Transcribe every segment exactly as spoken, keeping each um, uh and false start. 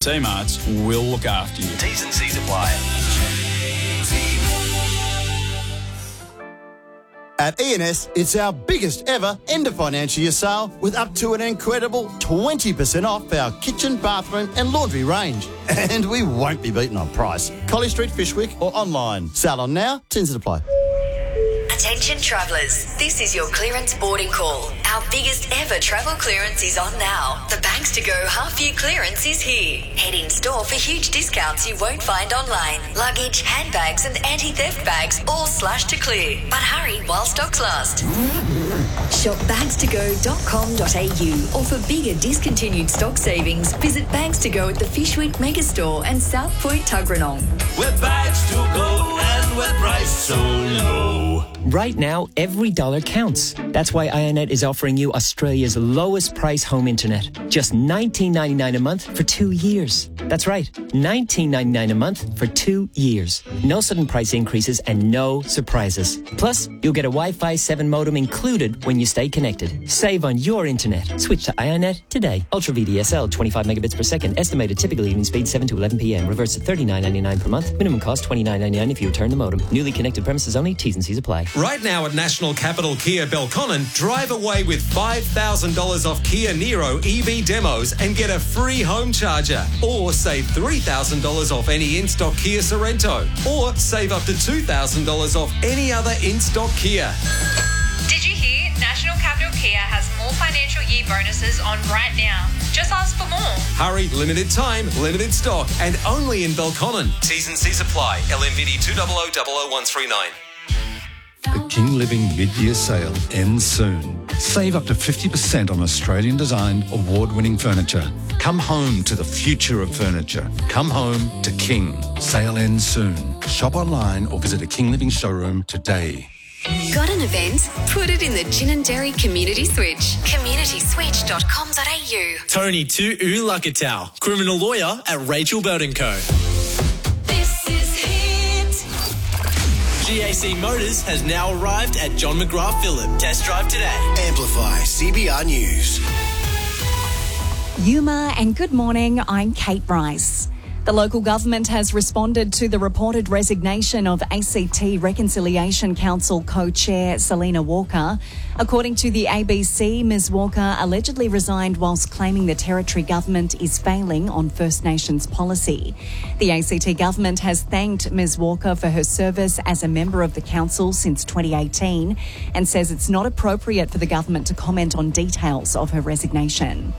T-Marts will look after you. T's and C's apply. At E and S, it's our biggest ever end of financial year sale with up to an incredible twenty percent off our kitchen, bathroom and laundry range. And we won't be beaten on price. Collie Street, Fishwick or online. Sale on now, tins to apply. Attention travellers, this is your clearance boarding call. Our biggest ever travel clearance is on now. The Banks to Go half year clearance is here. Head in store for huge discounts you won't find online. Luggage, handbags and anti-theft bags all slashed to clear. But hurry while stocks last. Shop bags to go dot com dot a u or for bigger discontinued stock savings, visit Bags to Go at the Fishwick Megastore and South Point Tuggeranong. We're Bags to Go and we're priced so low. Right now, every dollar counts. That's why iiNet is offering you Australia's lowest price home internet. Just nineteen ninety-nine a month for two years. That's right, nineteen ninety-nine a month for two years. No sudden price increases and no surprises. Plus, you'll get a Wi-Fi seven modem included when you stay connected. Save on your internet. Switch to iiNet today. Ultra V D S L, twenty-five megabits per second. Estimated typical evening speed seven to eleven p m. Reverse at thirty-nine ninety-nine per month. Minimum cost twenty-nine ninety-nine if you return the modem. Newly connected premises only. T's and C's apply. Right now at National Capital Kia Belconnen, drive away with five thousand dollars off Kia Niro E V demos and get a free home charger. Or save three thousand dollars off any in-stock Kia Sorrento. Or save up to two thousand dollars off any other in-stock Kia. Did you hear? National Capital Kia has more financial year bonuses on right now. Just ask for more. Hurry, limited time, limited stock, and only in Belconnen. T's and C's apply. L M V D two zero zero zero zero one three nine. The King Living mid-year sale ends soon. Save up to fifty percent on Australian-designed, award-winning furniture. Come home to the future of furniture. Come home to King. Sale ends soon. Shop online or visit a King Living showroom today. Got an event? Put it in the Ginninderry Community Switch. community switch dot com dot a u. Tony Tu Ulakatau, criminal lawyer at Rachel Bird and Co. G A C Motors has now arrived at John McGrath Phillip. Test drive today. Amplify C B R News. Yuma and good morning, I'm Kate Bryce. The local government has responded to the reported resignation of A C T Reconciliation Council co-chair Selena Walker. According to the A B C, Miz Walker allegedly resigned whilst claiming the territory government is failing on First Nations policy. The A C T government has thanked Miz Walker for her service as a member of the council since twenty eighteen and says it's not appropriate for the government to comment on details of her resignation.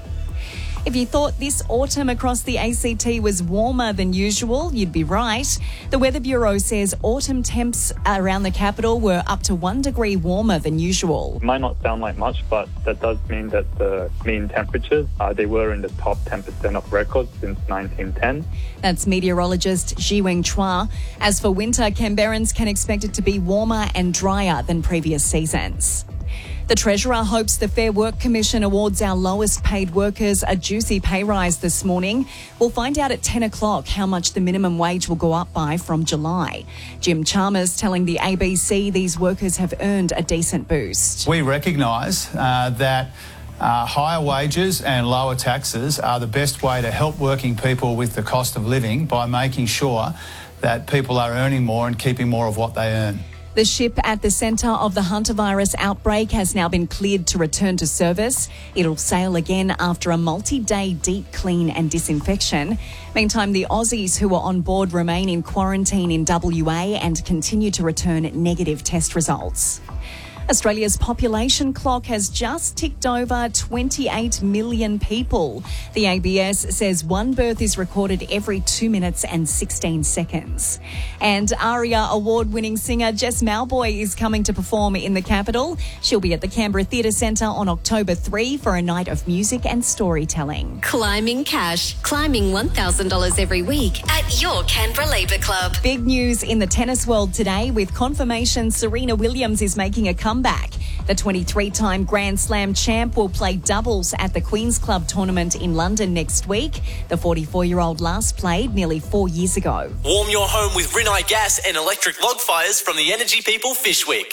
If you thought this autumn across the A C T was warmer than usual, you'd be right. The Weather Bureau says autumn temps around the capital were up to one degree warmer than usual. It might not sound like much, but that does mean that the mean temperatures, uh, they were in the top ten percent of records since nineteen ten. That's meteorologist Jiweng Chua. As for winter, Canberrans can expect it to be warmer and drier than previous seasons. The Treasurer hopes the Fair Work Commission awards our lowest paid workers a juicy pay rise this morning. We'll find out at ten o'clock how much the minimum wage will go up by from July. Jim Chalmers telling the A B C these workers have earned a decent boost. We recognise uh, that uh, higher wages and lower taxes are the best way to help working people with the cost of living by making sure that people are earning more and keeping more of what they earn. The ship at the centre of the hantavirus outbreak has now been cleared to return to service. It'll sail again after a multi-day deep clean and disinfection. Meantime, the Aussies who are on board remain in quarantine in W A and continue to return negative test results. Australia's population clock has just ticked over twenty-eight million people. The A B S says one birth is recorded every two minutes and sixteen seconds. And ARIA award-winning singer Jess Mauboy is coming to perform in the capital. She'll be at the Canberra Theatre Centre on October third for a night of music and storytelling. Climbing cash. Climbing one thousand dollars every week at your Canberra Labour Club. Big news in the tennis world today with confirmation Serena Williams is making a comeback. The twenty-three-time Grand Slam champ will play doubles at the Queen's Club tournament in London next week. The forty-four-year-old last played nearly four years ago. Warm your home with Rinnai gas and electric log fires from the Energy People Fishwick.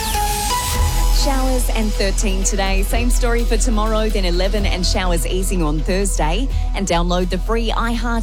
Showers and thirteen today. Same story for tomorrow, then eleven and showers easing on Thursday. And download the free iHeart